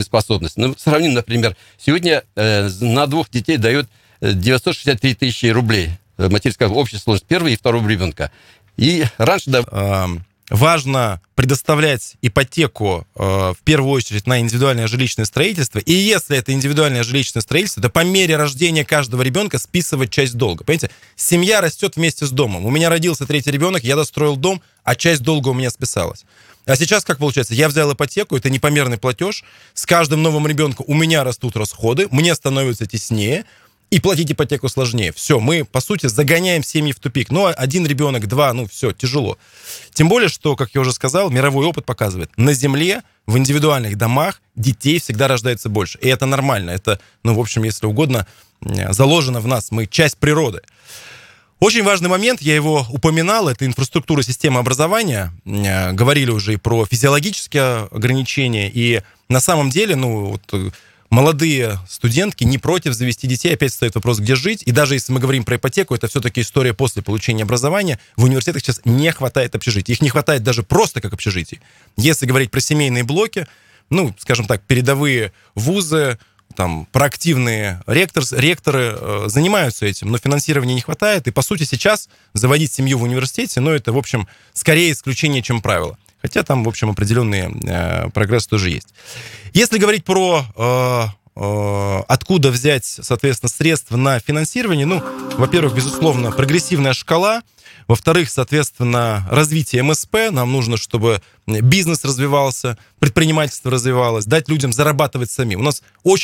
платежеспособность. Ну, сравним, например, сегодня на 2 детей дают 963 тысячи рублей. Материнская общая сложность первого и второго ребенка. И раньше... Важно предоставлять ипотеку в первую очередь на индивидуальное жилищное строительство. И если это индивидуальное жилищное строительство, то по мере рождения каждого ребенка списывать часть долга. Понимаете? Семья растет вместе с домом. У меня родился 3-й ребенок, я достроил дом, а часть долга у меня списалась. А сейчас как получается? Я взял ипотеку, это непомерный платеж. С каждым новым ребенком у меня растут расходы, мне становится теснее. И платить ипотеку сложнее. Все, мы, по сути, загоняем семьи в тупик. Ну, 1 ребенок, 2, ну, все, тяжело. Тем более, что, как я уже сказал, мировой опыт показывает, на Земле, в индивидуальных домах детей всегда рождается больше. И это нормально. Это, ну, в общем, если угодно, заложено в нас. Мы часть природы. Очень важный момент, я его упоминал, это инфраструктура системы образования. Говорили уже и про физиологические ограничения. И на самом деле, ну, вот... Молодые студентки не против завести детей. Опять стоит вопрос, где жить. И даже если мы говорим про ипотеку, это все-таки история после получения образования. В университетах сейчас не хватает общежитий. Их не хватает даже просто как общежитий. Если говорить про семейные блоки, ну, скажем так, передовые вузы, там, проактивные ректоры занимаются этим, но финансирования не хватает. И, по сути, сейчас заводить семью в университете, ну, это, в общем, скорее исключение, чем правило. Хотя там, в общем, определенный прогресс тоже есть. Если говорить про откуда взять, соответственно, средства на финансирование, ну, во-первых, безусловно, прогрессивная шкала. Во-вторых, соответственно, развитие МСП. Нам нужно, чтобы бизнес развивался, предпринимательство развивалось, дать людям зарабатывать самим. У нас очень